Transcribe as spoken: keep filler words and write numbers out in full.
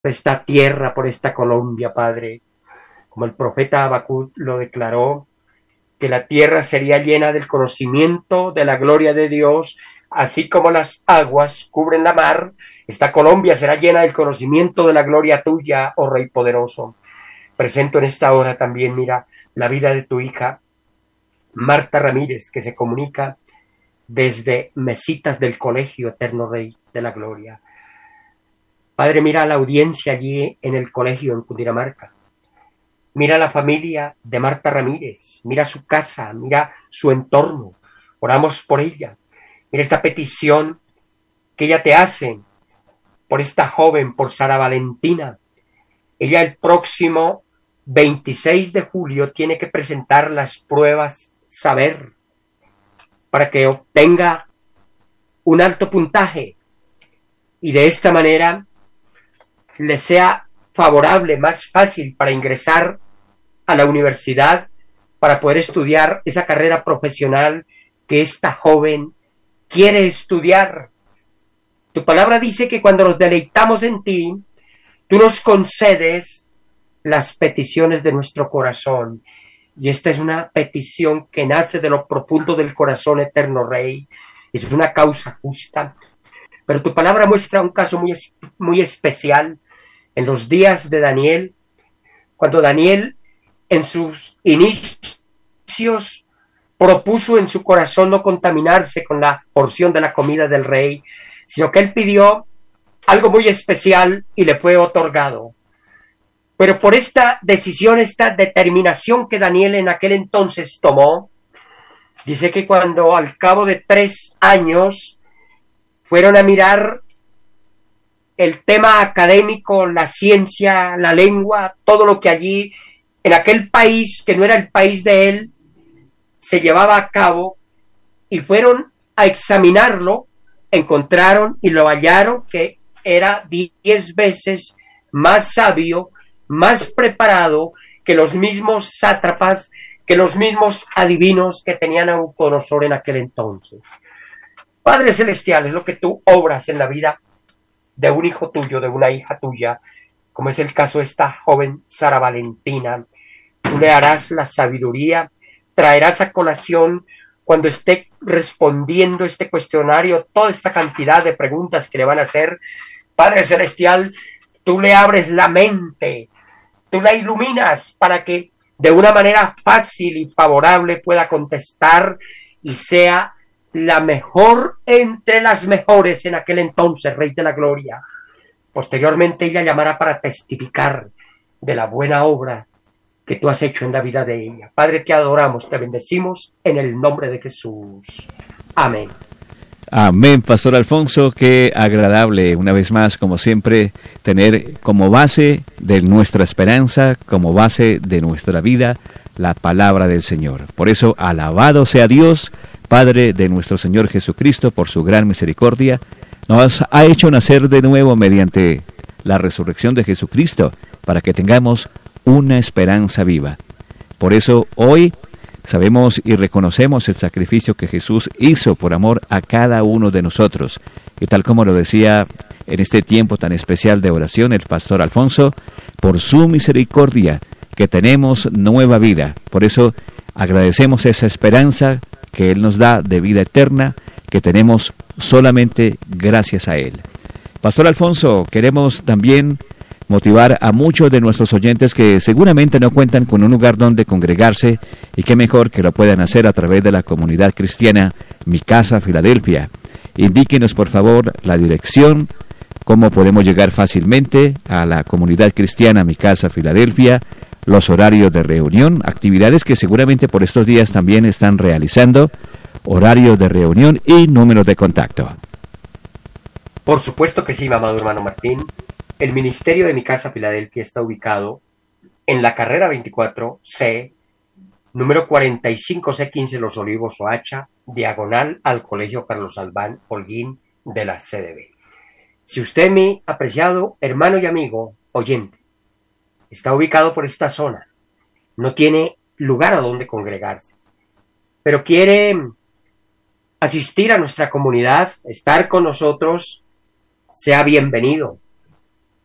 esta tierra, por esta Colombia, Padre, como el profeta Habacuc lo declaró, que la tierra sería llena del conocimiento de la gloria de Dios, así como las aguas cubren la mar. Esta Colombia será llena del conocimiento de la gloria tuya, oh Rey poderoso. Presento en esta hora también, mira, la vida de tu hija, Marta Ramírez, que se comunica desde Mesitas del Colegio Eterno Rey de la Gloria. Padre, mira la audiencia allí en el colegio en Cundinamarca. Mira la familia de Marta Ramírez, mira su casa, mira su entorno. Oramos por ella. Mira esta petición que ella te hace por esta joven, por Sara Valentina. Ella el próximo veintiséis de julio tiene que presentar las pruebas saber para que obtenga un alto puntaje y de esta manera le sea favorable, más fácil para ingresar a la universidad, para poder estudiar esa carrera profesional que esta joven quiere estudiar. Tu palabra dice que cuando nos deleitamos en ti, tú nos concedes las peticiones de nuestro corazón. Y esta es una petición que nace de lo profundo del corazón, eterno Rey. Es una causa justa. Pero tu palabra muestra un caso muy, muy especial en los días de Daniel, cuando Daniel en sus inicios propuso en su corazón no contaminarse con la porción de la comida del rey, sino que él pidió algo muy especial y le fue otorgado. Pero por esta decisión, esta determinación que Daniel en aquel entonces tomó, dice que cuando al cabo de tres años fueron a mirar el tema académico, la ciencia, la lengua, todo lo que allí, en aquel país que no era el país de él, se llevaba a cabo, y fueron a examinarlo, encontraron y lo hallaron que era diez veces más sabio, más preparado que los mismos sátrapas, que los mismos adivinos que tenían a Nabucodonosor en aquel entonces. Padre Celestial, es lo que tú obras en la vida de un hijo tuyo, de una hija tuya, como es el caso de esta joven Sara Valentina. Tú le harás la sabiduría, traerás a colación cuando esté respondiendo este cuestionario, toda esta cantidad de preguntas que le van a hacer. Padre Celestial, tú le abres la mente, tú la iluminas para que de una manera fácil y favorable pueda contestar y sea la mejor entre las mejores en aquel entonces, Rey de la Gloria. Posteriormente ella llamará para testificar de la buena obra que tú has hecho en la vida de ella. Padre, te adoramos, te bendecimos en el nombre de Jesús. Amén. Amén, Pastor Alfonso, qué agradable, una vez más, como siempre, tener como base de nuestra esperanza, como base de nuestra vida, la palabra del Señor. Por eso, alabado sea Dios, Padre de nuestro Señor Jesucristo, por su gran misericordia, nos ha hecho nacer de nuevo mediante la resurrección de Jesucristo, para que tengamos una esperanza viva. Por eso, hoy sabemos y reconocemos el sacrificio que Jesús hizo por amor a cada uno de nosotros. Y tal como lo decía en este tiempo tan especial de oración el Pastor Alfonso, por su misericordia que tenemos nueva vida. Por eso agradecemos esa esperanza que Él nos da de vida eterna, que tenemos solamente gracias a Él. Pastor Alfonso, queremos también motivar a muchos de nuestros oyentes que seguramente no cuentan con un lugar donde congregarse, y qué mejor que lo puedan hacer a través de la comunidad cristiana Mi Casa Filadelfia. Indíquenos por favor la dirección, cómo podemos llegar fácilmente a la comunidad cristiana Mi Casa Filadelfia, los horarios de reunión, actividades que seguramente por estos días también están realizando, horario de reunión y números de contacto. Por supuesto que sí, mi amado hermano Martín. El ministerio de Mi Casa Filadelfia está ubicado en la carrera veinticuatro C, número cuarenta y cinco C quince Los Olivos, Soacha, diagonal al Colegio Carlos Albán Holguín de la C D B. Si usted, mi apreciado hermano y amigo oyente, está ubicado por esta zona, no tiene lugar a donde congregarse, pero quiere asistir a nuestra comunidad, estar con nosotros, sea bienvenido.